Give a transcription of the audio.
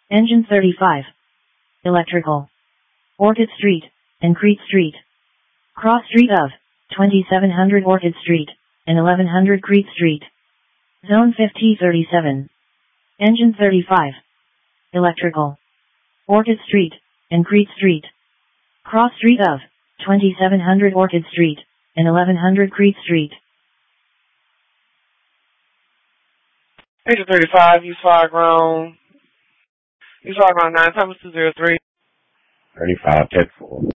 Engine 35. Electrical. Orchid Street, and Crete Street. Cross street of 2700 Orchid Street, and 1100 Crete Street. Zone 5037. Engine 35. Electrical. Orchid Street, and Crete Street. Cross street of 2700 Orchid Street, and 1100 Crete Street. Engine 35, use fire ground. Use fire ground 9 times 203. 35, take 4.